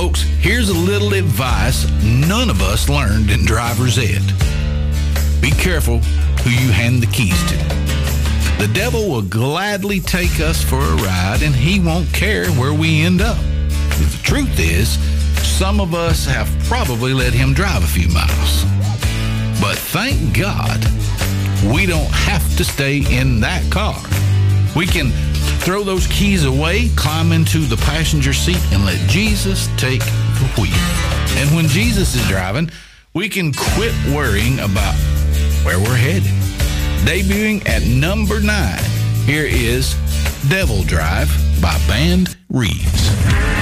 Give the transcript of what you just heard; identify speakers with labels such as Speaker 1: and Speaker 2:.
Speaker 1: Folks, here's a little advice none of us learned in driver's ed. Be careful who you hand the keys to. The devil will gladly take us for a ride, and he won't care where we end up. The truth is, some of us have probably let him drive a few miles. But thank God, we don't have to stay in that car. We can throw those keys away, climb into the passenger seat, and let Jesus take the wheel. And when Jesus is driving, we can quit worrying about where we're headed. Debuting at number 9, here is Devil Drive by Band Reeves.